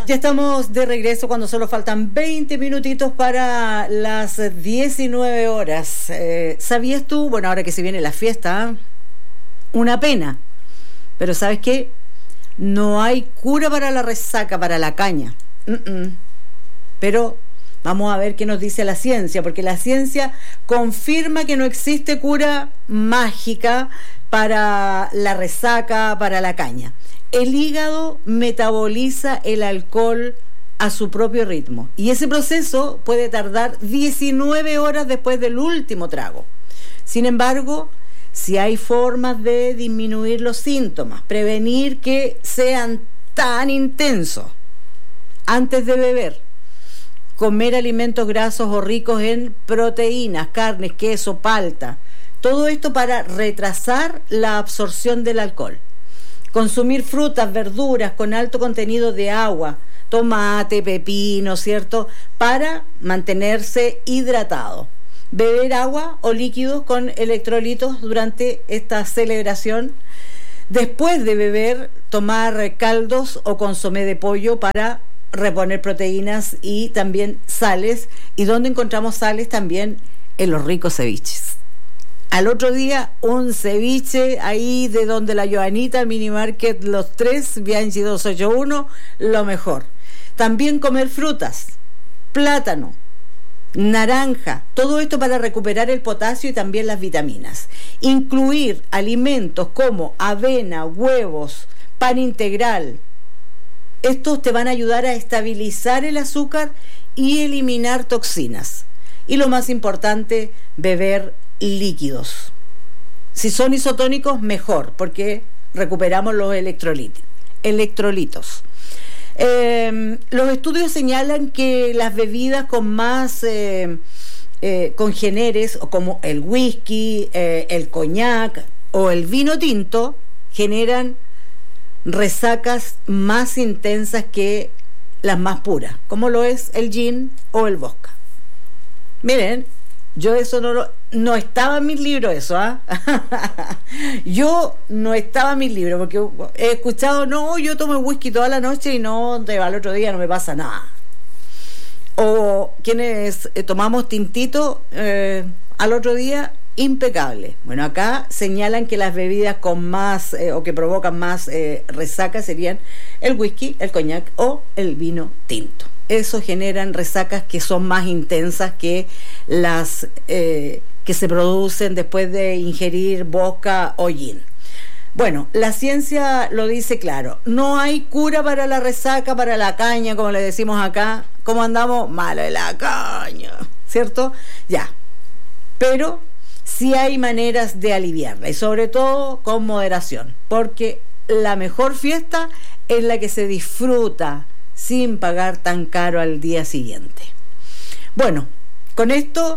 Ya estamos de regreso cuando solo faltan 20 minutitos para las 19 horas. ¿Sabías tú? Bueno, ahora que se viene la fiesta, una pena. Pero ¿sabes qué? No hay cura para la resaca, para la caña. Pero vamos a ver qué nos dice la ciencia, porque la ciencia confirma que no existe cura mágica para la resaca, para la caña. El hígado metaboliza el alcohol a su propio ritmo y ese proceso puede tardar 19 horas después del último trago. Sin embargo, si hay formas de disminuir los síntomas, prevenir que sean tan intensos antes de beber, comer alimentos grasos o ricos en proteínas, carnes, queso, palta, todo esto para retrasar la absorción del alcohol. Consumir frutas, verduras con alto contenido de agua, tomate, pepino, ¿cierto? Para mantenerse hidratado. Beber agua o líquidos con electrolitos durante esta celebración. Después de beber, tomar caldos o consomé de pollo para reponer proteínas y también sales. ¿Y dónde encontramos sales? También en los ricos ceviches. Al otro día, un ceviche ahí de donde la Joanita, Mini Market, los 3, Bianchi 281, lo mejor. También comer frutas, plátano, naranja, todo esto para recuperar el potasio y también las vitaminas. Incluir alimentos como avena, huevos, pan integral. Estos te van a ayudar a estabilizar el azúcar y eliminar toxinas. Y lo más importante, beber líquidos. Si son isotónicos, mejor, porque recuperamos los electrolitos. Los estudios señalan que las bebidas con más congeneres, como el whisky, el coñac o el vino tinto, generan resacas más intensas que las más puras, como lo es el gin o el vodka. Miren, yo eso no estaba en mis libros, eso, Yo no estaba en mis libros, porque he escuchado, no, yo tomo whisky toda la noche y no, al otro día no me pasa nada. O quienes tomamos tintito al otro día, impecable. Bueno, acá señalan que las bebidas con más, o que provocan más resaca serían el whisky, el coñac o el vino tinto. Eso generan resacas que son más intensas que las que se producen después de ingerir vodka o gin. Bueno, la ciencia lo dice claro, no hay cura para la resaca, para la caña, como le decimos acá. ¿Cómo andamos? Malo de la caña, ¿cierto? Ya, pero sí hay maneras de aliviarla y sobre todo con moderación, porque la mejor fiesta es la que se disfruta sin pagar tan caro al día siguiente. Bueno, con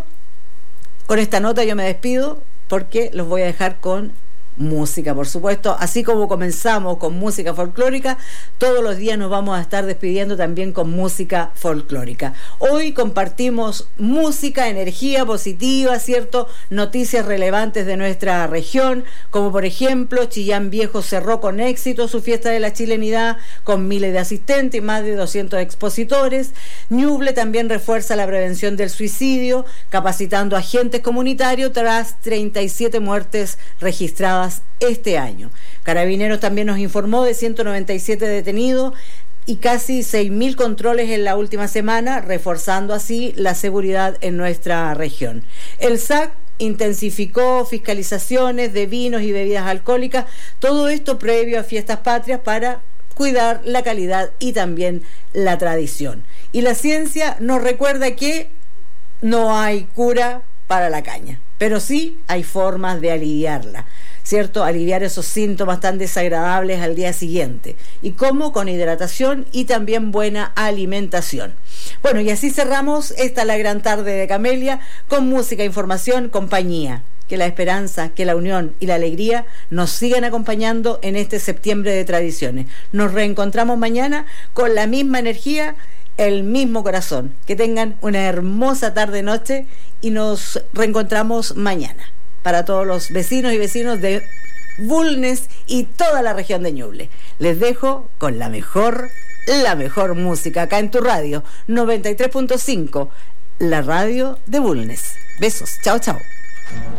esta nota yo me despido porque los voy a dejar con música, por supuesto, así como comenzamos con música folclórica, todos los días nos vamos a estar despidiendo también con música folclórica. Hoy compartimos música, energía positiva, ¿cierto? Noticias relevantes de nuestra región, como por ejemplo, Chillán Viejo cerró con éxito su fiesta de la chilenidad con miles de asistentes y más de 200 expositores. Ñuble también refuerza la prevención del suicidio, capacitando agentes comunitarios tras 37 muertes registradas este año. Carabineros también nos informó de 197 detenidos y casi 6.000 controles en la última semana, reforzando así la seguridad en nuestra región. El SAC intensificó fiscalizaciones de vinos y bebidas alcohólicas, todo esto previo a fiestas patrias para cuidar la calidad y también la tradición. Y la ciencia nos recuerda que no hay cura para la caña, pero sí hay formas de aliviarla, ¿cierto? Aliviar esos síntomas tan desagradables al día siguiente. ¿Y cómo? Con hidratación y también buena alimentación. Bueno, y así cerramos esta La Gran Tarde de Camelia con música, información, compañía. Que la esperanza, que la unión y la alegría nos sigan acompañando en este septiembre de tradiciones. Nos reencontramos mañana con la misma energía, el mismo corazón. Que tengan una hermosa tarde-noche y nos reencontramos mañana. Para todos los vecinos y vecinos de Bulnes y toda la región de Ñuble. Les dejo con la mejor, la mejor música acá en tu radio 93.5, la radio de Bulnes. Besos, chao, chao.